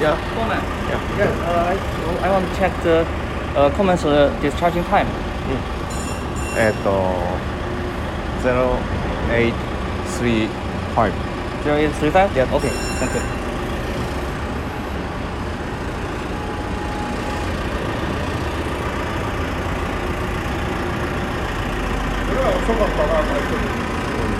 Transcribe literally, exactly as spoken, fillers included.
Yeah. Coleman. Yeah. Yes. Uh, I, I want to check the uh, Coleman's uh, discharging time. えっと、ゼロエイトスリーファイブ。 zero eight three five. Yeah. Okay. Thank you. それは遅かったな、最初に。